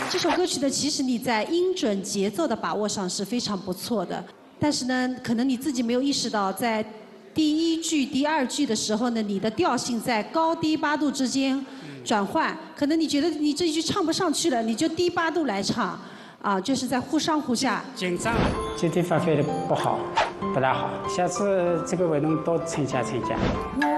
这首歌曲呢，其实你在音准、节奏的把握上是非常不错的，但是呢，可能你自己没有意识到，在第1句、第2句的时候呢，你的调性在高低8度之间转换，可能你觉得你这一句唱不上去了，你就低8度来唱，啊，就是在忽上忽下。 紧张，这地发挥的不好，不大好，下次这个活动多参加参加。